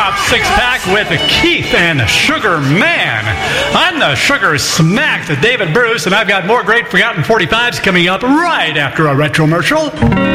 Pop six-pack with Keith and Sugar Man. I'm the Sugar Smacked David Bruce, and I've got more great Forgotten 45s coming up right after a retromercial.